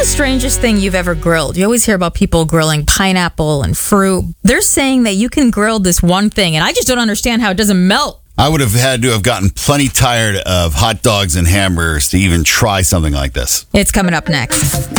the strangest thing you've ever grilled? You always hear about people grilling pineapple and fruit. They're saying that you can grill this one thing, and I just don't understand how it doesn't melt. I would have had to have gotten plenty tired of hot dogs and hamburgers to even try something like this. It's coming up next.